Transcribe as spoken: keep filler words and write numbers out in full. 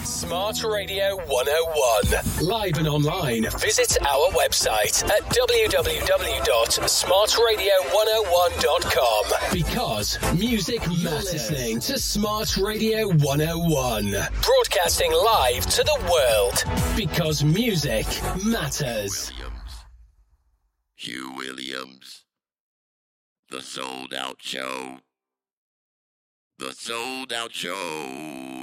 Smart Radio one oh one. Live and online. Visit our website at w w w dot smart radio one oh one dot com. Because music matters. You're listening to Smart Radio one oh one. Broadcasting live to the world. Because music matters. Williams. Hugh Williams. The Souled Out Show. The Souled Out Show.